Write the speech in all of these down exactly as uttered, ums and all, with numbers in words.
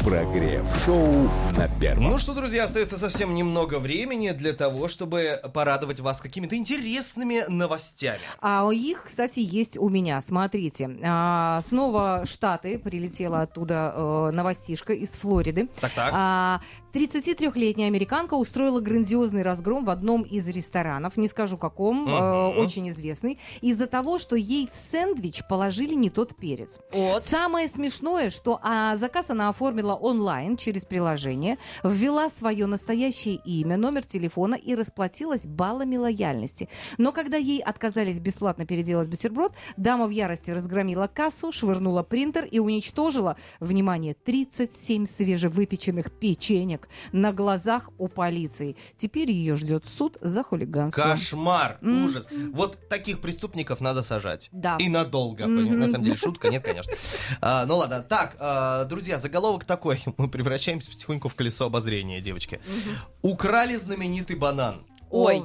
Прогрев-шоу на Первом. Ну что, друзья, остается совсем немного времени для того, чтобы порадовать вас какими-то интересными новостями. А у их, кстати, есть у меня. Смотрите. А, снова Штаты. Прилетела оттуда э, новостишка из Флориды. Так-так. А, тридцатитрёхлетняя американка устроила грандиозный разгром в одном из ресторанов. Не скажу каком. Угу. Э, очень известный. Из-за того, что ей в сэндвич положили не тот перец. Вот. Самое смешное, что а, заказ она оформила онлайн через приложение, ввела свое настоящее имя, номер телефона и расплатилась баллами лояльности. Но когда ей отказались бесплатно переделать бутерброд, дама в ярости разгромила кассу, швырнула принтер и уничтожила, внимание, тридцать семь свежевыпеченных печенек на глазах у полиции. Теперь ее ждет суд за хулиганство. Кошмар, М. ужас. Вот таких преступников надо сажать. Да. И надолго. Мгм. На самом деле шутка, нет, конечно. А, ну ладно. Так, а, друзья, заголовок такой. Мы превращаемся потихоньку в колесо обозрения, девочки. Украли знаменитый банан. Ой.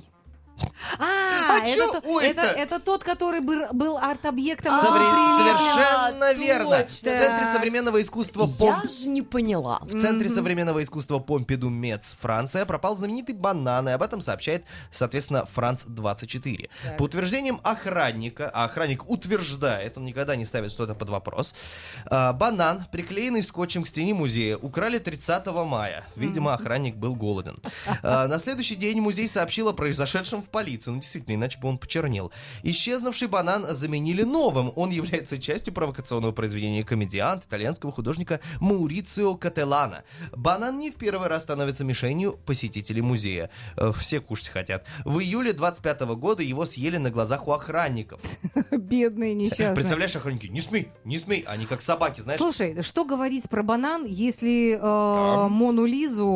А, А это, чё то- ой-то? это, это тот, который был, был арт-объектом. Совре- на Прилепе. Совершенно А, верно. В точно. Центре современного искусства Я Пом- же не поняла. В Центре современного искусства Помпиду Мец, Франция, пропал знаменитый банан, и об этом сообщает, соответственно, Франц двадцать четыре. Так. По утверждениям охранника, а охранник утверждает, он никогда не ставит что-то под вопрос, а, банан, приклеенный скотчем к стене музея, украли тридцатого мая. Видимо, охранник был голоден. А, на следующий день музей сообщил о произошедшем в полицию. Ну, действительно, иначе бы он почернел. Исчезнувший банан заменили новым. Он является частью провокационного произведения комедианта, итальянского художника Маурицио Кателлана. Банан не в первый раз становится мишенью посетителей музея. Э, Все кушать хотят. В июле двадцать пятого года его съели на глазах у охранников. Бедные несчастные. Представляешь, охранники, не смей, не смей. Они как собаки, знаешь. Слушай, что говорить про банан, если э, Мону Лизу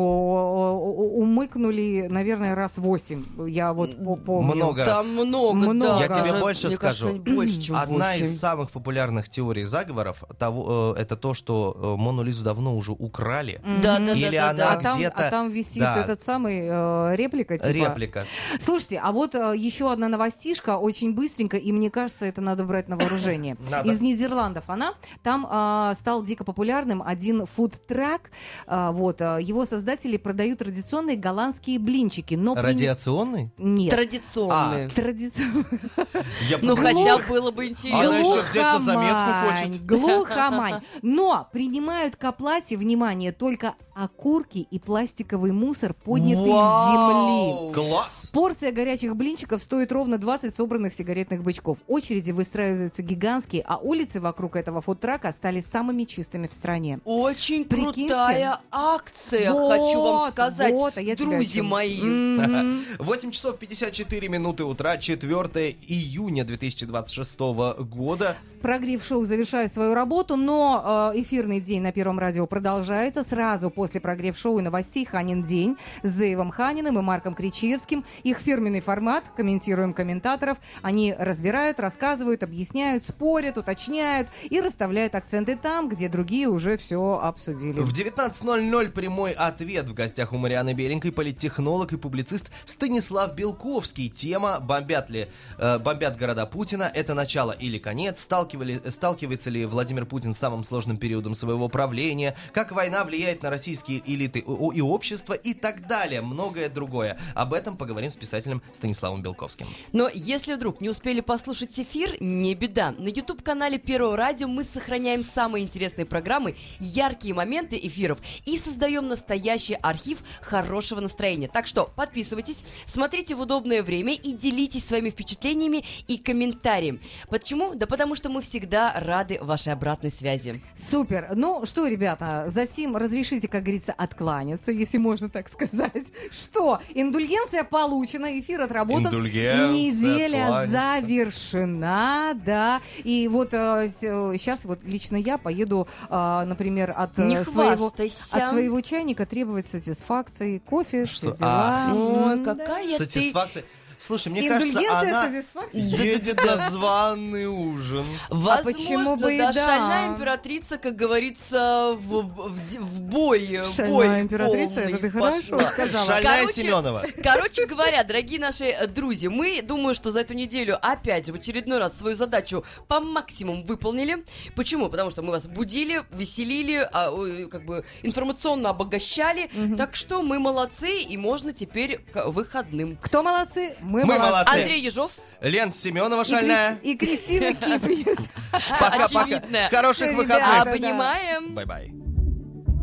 э, умыкнули, наверное, раз восемь. Я вот по- помню. Много раз. Там много, Много. да. Я тебе Даже, больше мне скажу. кажется, больше, чем Одна восемь. из самых популярных теорий заговоров того, э, это то, что э, Мону Лизу давно уже украли. Мгм. Да, да, Или да, она да, А там, где-то- а там висит да. этот самый э, реплика, типа. Реплика. Слушайте, а вот э, еще одна новостишка, очень быстренько, и мне кажется, это надо брать на вооружение. Надо. Из Нидерландов она. Там э, стал дико популярным один фуд-трак. Э, вот, э, его создатели продают традиционные голландские блинчики. Но при- Радиационный? Нет. Традиционные. Традиционные. Я Ну, подумал, хотя было бы Она интересно. еще взять на заметку хочет. Глухомань. Но принимают к оплате, внимание, только окурки и пластиковый мусор, поднятый Вау. с земли. Класс! Порция горячих блинчиков стоит ровно двадцать собранных сигаретных бычков. Очереди выстраиваются гигантские, а улицы вокруг этого фудтрака стали самыми чистыми в стране. Очень Прикиньте. крутая акция, Вот, хочу вам сказать, вот, а я тебя о друзья чем? мои. Мгм. восемь часов пятьдесят четыре минуты утра, четвёртого июня две тысячи двадцать шестого года. Прогрев-шоу завершает свою работу, но э, эфирный день на Первом радио продолжается. Сразу после прогрев-шоу и новостей «Ханин день» с Зеевом Ханиным и Марком Кричевским. Их фирменный формат, комментируем комментаторов. Они разбирают, рассказывают, объясняют, спорят, уточняют и расставляют акценты там, где другие уже все обсудили. В девятнадцать ноль ноль прямой ответ. В гостях у Марианы Беленькой политтехнолог и публицист Станислав Белковский. Тема «Бомбят ли, э, бомбят города Путина? Это начало или конец?» Сталкивали, сталкивается ли Владимир Путин с самым сложным периодом своего правления? Как война влияет на российские элиты о- и общество? И так далее. Многое другое. Об этом поговорим с писателем Станиславом Белковским. Но если вдруг не успели послушать эфир, не беда. На YouTube-канале Первого радио мы сохраняем самые интересные программы, яркие моменты эфиров и создаем настоящий архив хорошего настроения. Так что подписывайтесь, смотрите в удобное время и делитесь своими впечатлениями и комментариями. Почему? Да потому что мы всегда рады вашей обратной связи. Супер. Ну что, ребята, за сим разрешите, как говорится, откланяться, если можно так сказать. Что? Индульгенция получена, эфир отработан. Индульгенция, Неделя откланяться. завершена, да. И вот сейчас вот лично я поеду, э, например, от, Не э, своего, хвастайся. от своего чайника требовать сатисфакции, кофе, Что? все дела. А. Ой, М, какая ты... Сатисфакция. Слушай, мне кажется, Индульгенция, она сатисфакция. едет на званый ужин. Возможно, почему бы и да, да? шальная императрица, как говорится, в, в, в бой. в Шальная бой императрица, полный это ты хорошо пошла. сказала. Шальная Короче, Семенова. Короче говоря, дорогие наши э, друзья, мы, думаю, что за эту неделю, опять же, в очередной раз свою задачу по максимуму выполнили. Почему? Потому что мы вас будили, веселили, а, ой, как бы информационно обогащали. Мгм. Так что мы молодцы, и можно теперь к выходным. Кто молодцы? Мы, Мы молодцы. Андрей Ежов, Лен Семенова И, шальная. Крис- и Кристина Кипнис. Пока-пока. очевидная. Хороших Ребята, выходных. да. обнимаем. Бай-бай.